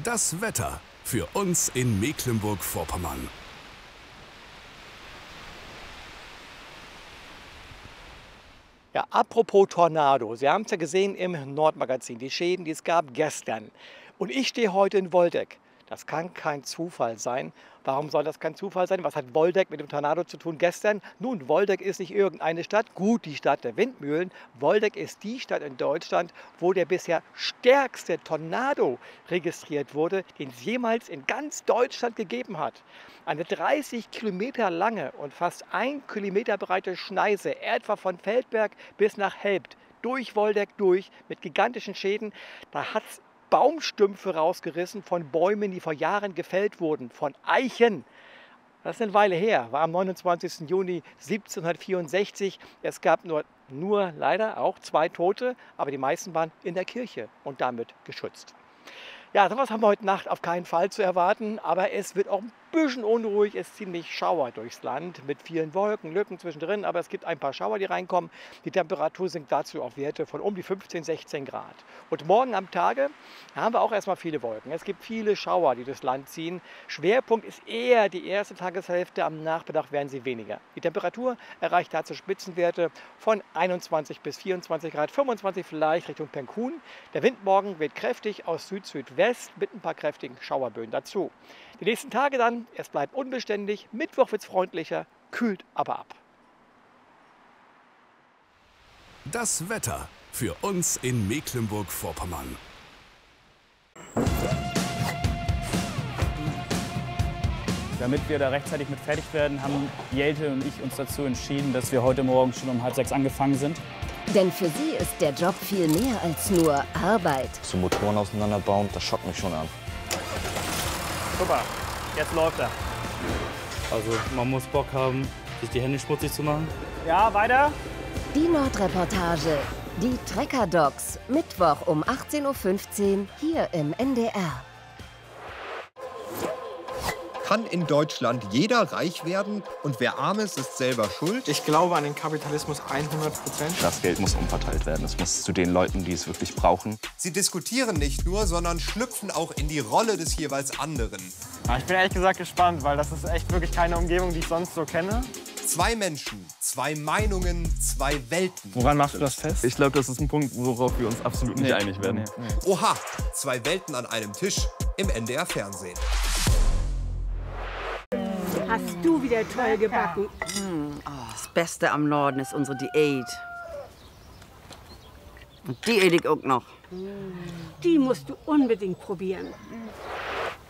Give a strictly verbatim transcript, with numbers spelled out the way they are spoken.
Das Wetter für uns in Mecklenburg-Vorpommern. Ja, apropos Tornado. Sie haben es ja gesehen im Nordmagazin, die Schäden, die es gab gestern. Und ich stehe heute in Woldeck. Das kann kein Zufall sein. Warum soll das kein Zufall sein? Was hat Woldeck mit dem Tornado zu tun gestern? Nun, Woldeck ist nicht irgendeine Stadt, gut, die Stadt der Windmühlen. Woldeck ist die Stadt in Deutschland, wo der bisher stärkste Tornado registriert wurde, den es jemals in ganz Deutschland gegeben hat. Eine dreißig Kilometer lange und fast ein Kilometer breite Schneise, etwa von Feldberg bis nach Helbt, durch Woldeck durch, mit gigantischen Schäden. Da hat es Baumstümpfe rausgerissen von Bäumen, die vor Jahren gefällt wurden, von Eichen. Das ist eine Weile her, war am neunundzwanzigsten Juni siebzehnhundertvierundsechzig. Es gab nur, nur leider auch zwei Tote, aber die meisten waren in der Kirche und damit geschützt. Ja, sowas haben wir heute Nacht auf keinen Fall zu erwarten, aber es wird auch ein bisschen unruhig, es ziemlich Schauer durchs Land mit vielen Wolken, Lücken zwischendrin, aber es gibt ein paar Schauer, die reinkommen. Die Temperatur sinkt dazu auf Werte von um die fünfzehn, sechzehn Grad. Und morgen am Tage haben wir auch erstmal viele Wolken. Es gibt viele Schauer, die durchs Land ziehen. Schwerpunkt ist eher die erste Tageshälfte, am Nachmittag werden sie weniger. Die Temperatur erreicht dazu Spitzenwerte von einundzwanzig bis vierundzwanzig Grad, fünfundzwanzig vielleicht Richtung Penkun. Der Wind morgen weht kräftig aus Süd-Südwest mit ein paar kräftigen Schauerböen dazu. Die nächsten Tage dann, es bleibt unbeständig, Mittwoch wird es freundlicher, kühlt aber ab. Das Wetter für uns in Mecklenburg-Vorpommern. Damit wir da rechtzeitig mit fertig werden, haben Jelte und ich uns dazu entschieden, dass wir heute Morgen schon um halb sechs angefangen sind. Denn für sie ist der Job viel mehr als nur Arbeit. So Motoren auseinanderbauen, das schockt mich schon an. Super, jetzt läuft er. Also man muss Bock haben, sich die Hände schmutzig zu machen. Ja, weiter. Die Nordreportage, die Trecker-Docs, Mittwoch um achtzehn Uhr fünfzehn hier im N D R. Kann in Deutschland jeder reich werden und wer arm ist, ist selber schuld? Ich glaube an den Kapitalismus hundert Prozent. Das Geld muss umverteilt werden. Es muss zu den Leuten, die es wirklich brauchen. Sie diskutieren nicht nur, sondern schlüpfen auch in die Rolle des jeweils anderen. Ja, ich bin ehrlich gesagt gespannt, weil das ist echt wirklich keine Umgebung, die ich sonst so kenne. Zwei Menschen, zwei Meinungen, zwei Welten. Woran machst du das fest? Ich glaube, das ist ein Punkt, worauf wir uns absolut nicht Nee. einig werden. Nee, nee. Oha, zwei Welten an einem Tisch im N D R-Fernsehen. Hast du wieder toll gebacken? Das Beste am Norden ist unsere Diät. Und die ede ich auch noch. Die musst du unbedingt probieren.